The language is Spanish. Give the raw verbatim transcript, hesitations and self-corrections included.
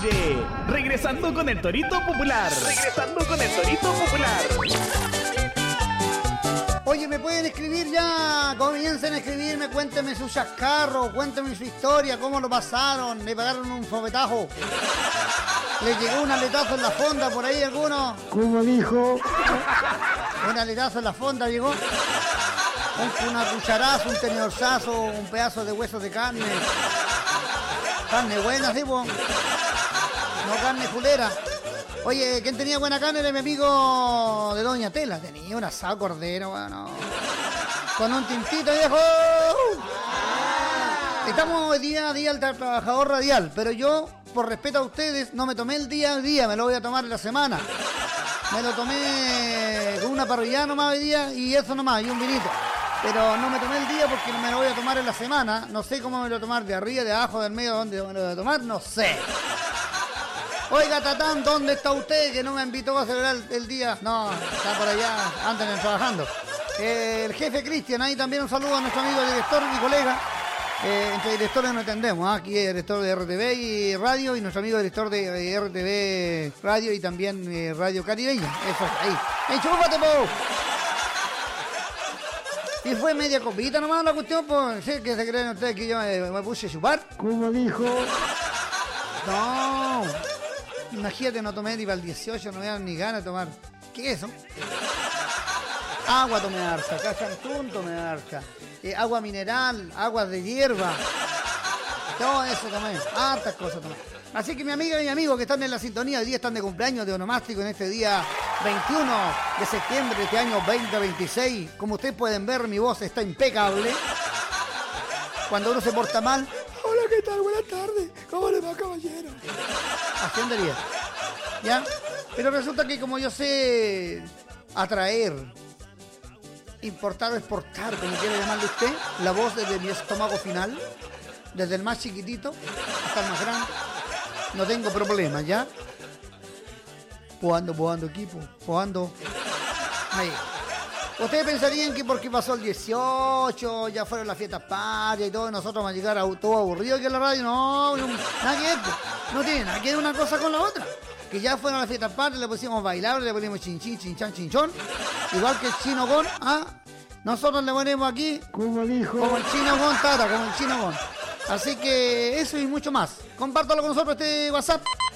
aire. Regresando con el Torito Popular. Regresando con el Torito Popular. Oye, ¿me pueden escribir ya? Comiencen a escribirme, cuéntenme su chascarro, cuéntenme su historia, cómo lo pasaron, le pagaron un fofetajo, le llegó un aletazo en la fonda por ahí alguno. ¿Cómo dijo? Un aletazo en la fonda llegó. Un, una cucharazo, un tenedorzazo, un pedazo de hueso de carne. Carne buena, ¿sí, po? No carne culera. Oye, ¿quién tenía buena carne? Era mi amigo de Doña Tela. Tenía un asado cordero, bueno. Con un tintito, viejo. Estamos hoy día a día del trabajador radial, pero yo, por respeto a ustedes, no me tomé el día a día, me lo voy a tomar en la semana. Me lo tomé con una parrillada nomás hoy día y eso nomás, y un vinito. Pero no me tomé el día porque me lo voy a tomar en la semana. No sé cómo me lo voy a tomar, de arriba, de abajo, del medio, dónde me lo voy a tomar, no sé. Oiga, Tatán, ¿dónde está usted que no me invitó a celebrar el, el día? No, está por allá, andan trabajando. Eh, el jefe Cristian, ahí también un saludo a nuestro amigo director y colega. Eh, entre directores no entendemos, ¿eh? Aquí es director de R T V y Radio y nuestro amigo director de, de R T V Radio y también eh, Radio Caribeña. Eso, ahí. ¡Ey, chúpate, po! Y fue media copita nomás la cuestión, pues, ¿sí? ¿Que se creen ustedes que yo me, me puse a chupar? ¿Cómo dijo? No. Imagínate, no tomé ni para el dieciocho, no me dan ni ganas de tomar. ¿Qué es eso? Agua tomé harta, cachantún tomé harta, eh, agua mineral, agua de hierba, todo eso tomé, hartas cosas tomé. Así que mi amiga y mi amigo que están en la sintonía, hoy día están de cumpleaños de onomástico en este día veintiuno de septiembre de este año veinte veintiséis. Como ustedes pueden ver, mi voz está impecable. Cuando uno se porta mal, hola, ¿qué tal? Buenas tardes, ¿cómo le va, caballero? Así andaría, ¿ya? Pero resulta que como yo sé atraer, importar o exportar, como quiera llamarle usted, la voz desde mi estómago final, desde el más chiquitito hasta el más grande, no tengo problema, ¿ya? Poando, poando equipo, poando. Ahí. Ustedes pensarían que porque pasó el dieciocho, ya fueron las fiestas patrias y todo, nosotros vamos a llegar a todo aburrido aquí en la radio. No, no, nada que ver, no tiene nada que ver una cosa con la otra. Que ya fueron las fiestas patrias, le pusimos bailar, le pusimos chinchín, chinchan, chinchón. Igual que el chino Gon, ¿ah? Nosotros le ponemos aquí, ¿cómo dijo? Como el chino Gon, Tata, como el chino Gon. Así que eso y mucho más. Compártalo con nosotros este WhatsApp.